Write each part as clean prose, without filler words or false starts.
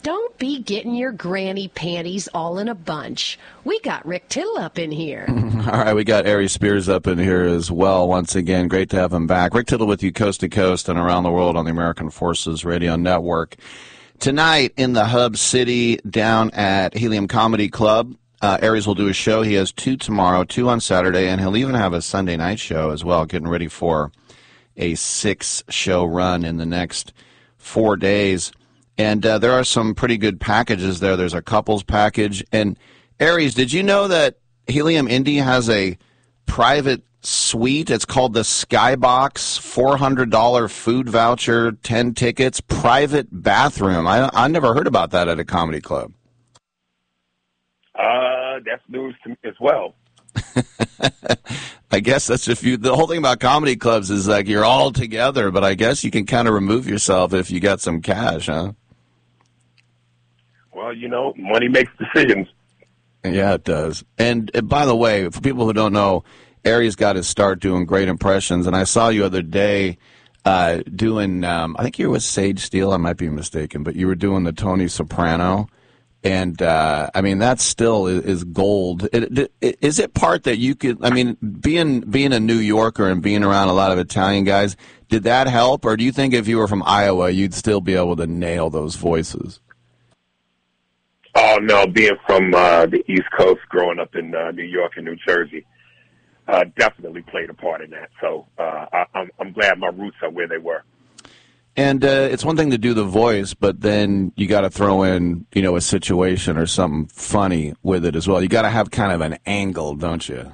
Don't be getting your granny panties all in a bunch. We got Rick Tittle up in here. All right, we got Aries Spears up in here as well. Once again, great to have him back. Rick Tittle with you coast to coast and around the world on the American Forces Radio Network. Tonight in the Hub City down at Helium Comedy Club, Aries will do a show. He has 2 tomorrow, 2 on Saturday, and he'll even have a Sunday night show as well, getting ready for a 6-show run in the next 4 days. And there are some pretty good packages there. There's a couples package. And Aries, did you know that Helium Indy has a private suite? It's called the Skybox, $400 food voucher, 10 tickets, private bathroom. I never heard about that at a comedy club. That's news to me as well. I guess that's the whole thing about comedy clubs is like you're all together, but I guess you can kind of remove yourself if you got some cash, huh? Well, money makes decisions. Yeah, it does. And by the way, for people who don't know, Aries got his start doing great impressions, and I saw you other day doing, I think you were with Sage Steele, I might be mistaken, but you were doing the Tony Soprano, and I mean, that still is gold. Is it part that you could, I mean, being a New Yorker and being around a lot of Italian guys, did that help, or do you think if you were from Iowa, you'd still be able to nail those voices? Oh, no, being from the East Coast, growing up in New York and New Jersey, definitely played a part in that. So I'm glad my roots are where they were. And it's one thing to do the voice, but then you got to throw in, a situation or something funny with it as well. You got to have kind of an angle, don't you?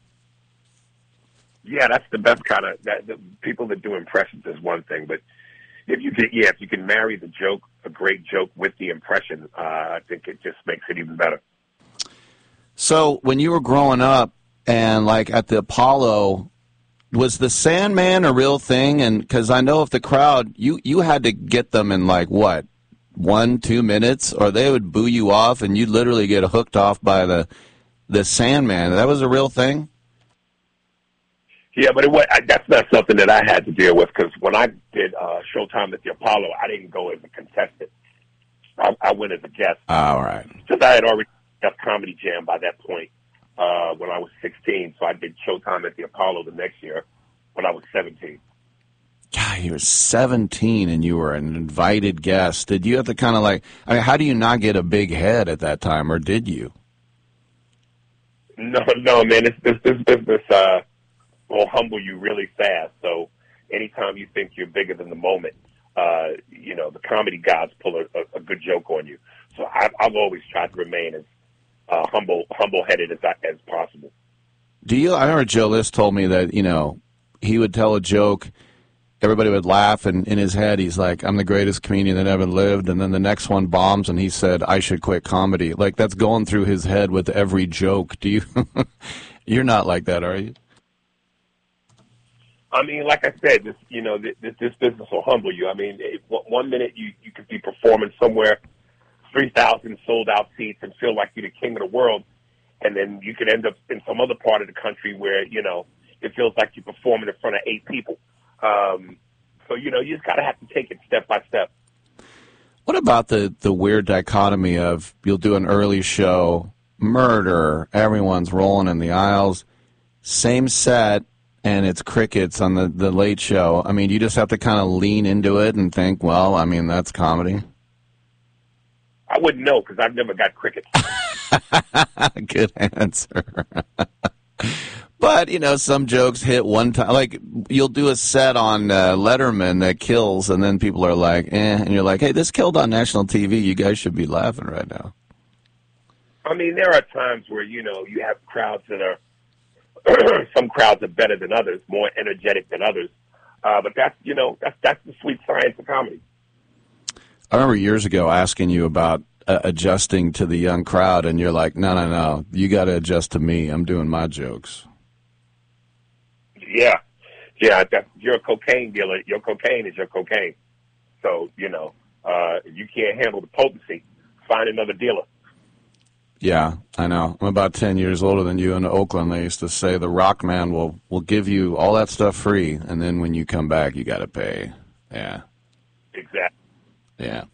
Yeah, that's the best kind of that. The people that do impressions is one thing, but if you can marry the joke, a great joke with the impression, I think it just makes it even better. So when you were growing up and like at the Apollo, was the Sandman a real thing? And because I know if the crowd, you had to get them in like what, 1-2 minutes, or they would boo you off and you'd literally get hooked off by the Sandman. That was a real thing? Yeah, but that's not something that I had to deal with because when I did Showtime at the Apollo, I didn't go as a contestant. I went as a guest. All right. Because I had already left Comedy Jam by that point when I was 16, so I did Showtime at the Apollo the next year when I was 17. God, you were 17 and you were an invited guest. Did you have to kind of how do you not get a big head at that time, or did you? No, man. This business will humble you really fast. So anytime you think you're bigger than the moment, the comedy gods pull a good joke on you. So I've always tried to remain as humble-headed as possible. I remember Joe List told me that, he would tell a joke, everybody would laugh, and in his head he's like, I'm the greatest comedian that ever lived, and then the next one bombs, and he said, I should quit comedy. Like, that's going through his head with every joke. Do you? You're not like that, are you? I mean, like I said, this business will humble you. I mean, 1 minute you could be performing somewhere, 3,000 sold-out seats, and feel like you're the king of the world, and then you could end up in some other part of the country where, it feels like you're performing in front of 8 people. So, you just got to have to take it step by step. What about the weird dichotomy of you'll do an early show, murder, everyone's rolling in the aisles, same set, and it's crickets on the late show? I mean, you just have to kind of lean into it and think, well, I mean, that's comedy. I wouldn't know because I've never got crickets. Good answer. But, some jokes hit one time. Like, you'll do a set on Letterman that kills, and then people are like, and you're like, hey, this killed on national TV. You guys should be laughing right now. I mean, there are times where, you have crowds that are, some crowds are better than others, more energetic than others. But that's the sweet science of comedy. I remember years ago asking you about adjusting to the young crowd, and you're like, no, you got to adjust to me. I'm doing my jokes. Yeah, you're a cocaine dealer. Your cocaine is your cocaine. So, if you can't handle the potency, find another dealer. Yeah, I know. I'm about 10 years older than you. In Oakland, they used to say the rock man will give you all that stuff free, and then when you come back, you got to pay. Yeah. Exactly. Yeah.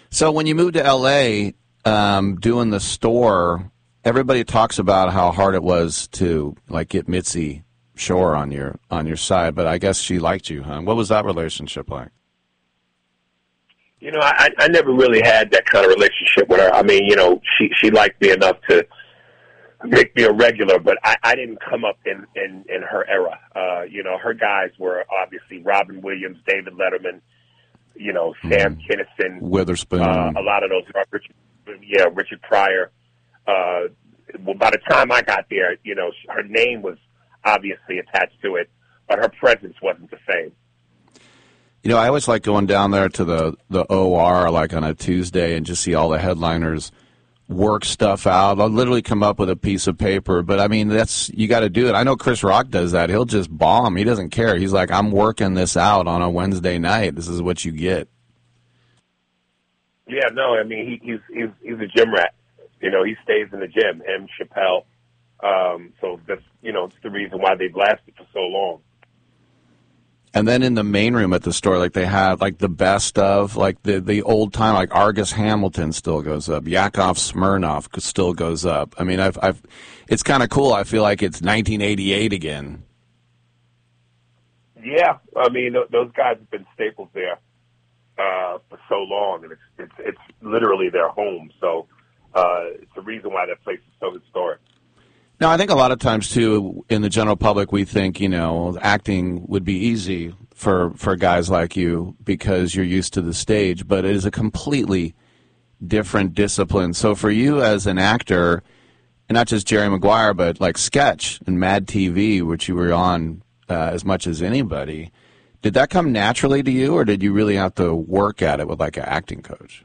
So when you moved to L.A., doing the store, everybody talks about how hard it was to like get Mitzi Shore on your side, but I guess she liked you, huh? What was that relationship like? You know, I never really had that kind of relationship with her. I mean, you know, she liked me enough to make me a regular, but I didn't come up in her era. You know, her guys were obviously Robin Williams, David Letterman, you know, Sam Kinison, Witherspoon, a lot of those, Richard Pryor. Well, by the time I got there, you know, her name was obviously attached to it, but her presence wasn't the same. You know, I always like going down there to the OR like on a Tuesday and just see all the headliners work stuff out. I'll literally come up with a piece of paper, but I mean, you got to do it. I know Chris Rock does that. He'll just bomb. He doesn't care. He's like, I'm working this out on a Wednesday night. This is what you get. Yeah, no, I mean, he's a gym rat. You know, he stays in the gym. Him, Chappelle. So that's, you know, it's the reason why they've lasted for so long. And then in the main room at the store, like they had like the best of, like the old time, like Argus Hamilton still goes up, Yakov Smirnoff still goes up. I mean, it's kind of cool. I feel like it's 1988 again. Yeah, I mean, those guys have been staples there for so long, and it's literally their home. So it's the reason why that place is so historic. Now, I think a lot of times, too, in the general public, we think, you know, acting would be easy for guys like you because you're used to the stage, but it is a completely different discipline. So for you as an actor, and not just Jerry Maguire, but like Sketch and Mad TV, which you were on as much as anybody, did that come naturally to you, or did you really have to work at it with like an acting coach?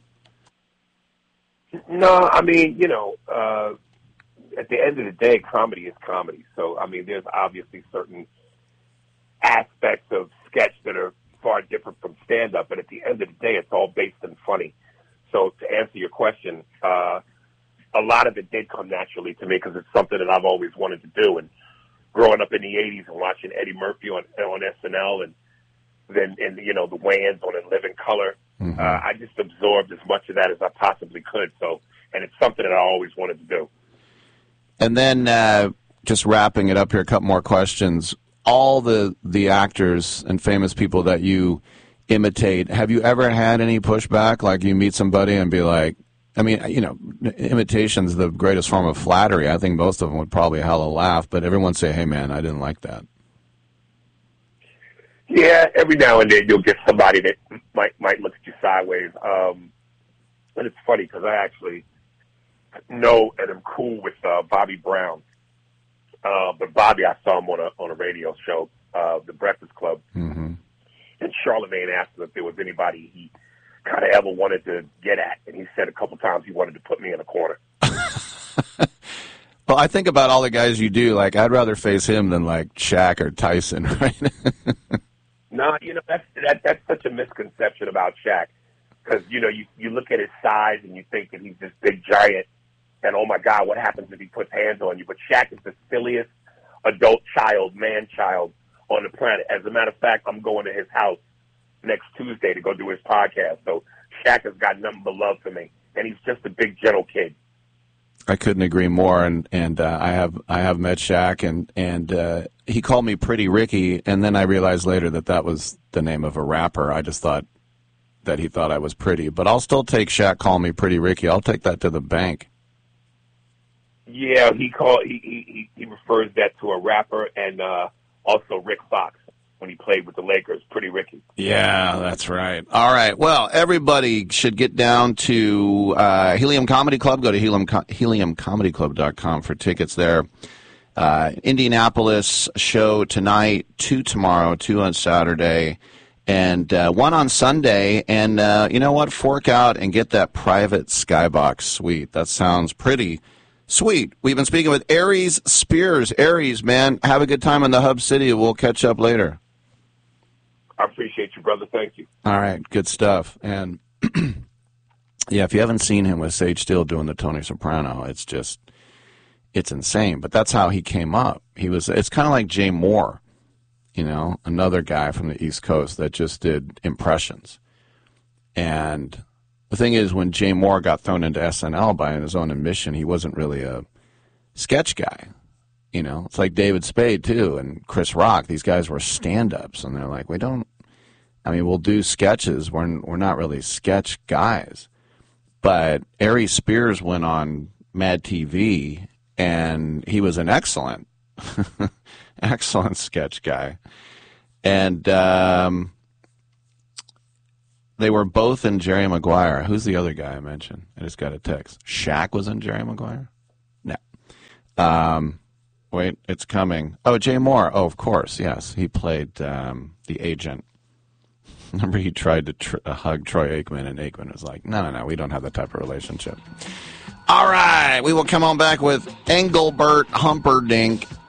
No, I mean, you know, at the end of the day, comedy is comedy. So, I mean, there's obviously certain aspects of sketch that are far different from stand-up, but at the end of the day, it's all based in funny. So to answer your question, a lot of it did come naturally to me because it's something that I've always wanted to do. And growing up in the 80s and watching Eddie Murphy on SNL and then, you know, the Wayans on In Living Color, I just absorbed as much of that as I possibly could. So, and it's something that I always wanted to do. And then just wrapping it up here, a couple more questions. All the actors and famous people that you imitate, have you ever had any pushback? Like you meet somebody and be like, I mean, you know, imitation's the greatest form of flattery. I think most of them would probably hella laugh, but everyone say, hey, man, I didn't like that. Yeah, every now and then you'll get somebody that might look at you sideways. And it's funny because I actually know and am cool with Bobby Brown. But Bobby, I saw him on a radio show, The Breakfast Club. Mm-hmm. And Charlemagne asked him if there was anybody he kind of ever wanted to get at. And he said a couple times he wanted to put me in a corner. Well, I think about all the guys you do. Like, I'd rather face him than, like, Shaq or Tyson, right? No, you know, that's such a misconception about Shaq. Because, you know, you look at his size and you think that he's this big giant. And, oh, my God, what happens if he puts hands on you? But Shaq is the silliest adult child, man-child on the planet. As a matter of fact, I'm going to his house next Tuesday to go do his podcast. So Shaq has got nothing but love for me. And he's just a big, gentle kid. I couldn't agree more. And I have met Shaq, and he called me Pretty Ricky, and then I realized later that was the name of a rapper. I just thought that he thought I was pretty. But I'll still take Shaq call me Pretty Ricky. I'll take that to the bank. Yeah, he refers that to a rapper and also Rick Fox when he played with the Lakers, Pretty Ricky. Yeah, that's right. All right. Well, everybody should get down to Helium Comedy Club. Go to heliumcomedyclub.com for tickets there. Indianapolis show tonight, 2 tomorrow, 2 on Saturday, and 1 on Sunday. And you know what? Fork out and get that private skybox suite. That sounds pretty sweet. We've been speaking with Aries Spears. Aries, man, have a good time in the Hub City. We'll catch up later. I appreciate you, brother. Thank you. All right, good stuff. And yeah, if you haven't seen him with Sage Steele doing the Tony Soprano, it's insane. But that's how he came up. It's kind of like Jay Moore, you know, another guy from the East Coast that just did impressions. And The thing is, when Jay Moore got thrown into SNL by his own admission, he wasn't really a sketch guy. You know, it's like David Spade, too, and Chris Rock. These guys were stand-ups, and they're like, we'll do sketches. We're not really sketch guys. But Ari Spears went on Mad TV, and he was an excellent sketch guy. And they were both in Jerry Maguire. Who's the other guy I mentioned? I just got a text. Shaq was in Jerry Maguire? No. Wait, it's coming. Oh, Jay Moore. Oh, of course, yes. He played the agent. Remember, he tried to hug Troy Aikman, and Aikman was like, no, we don't have that type of relationship. All right, we will come on back with Engelbert Humperdinck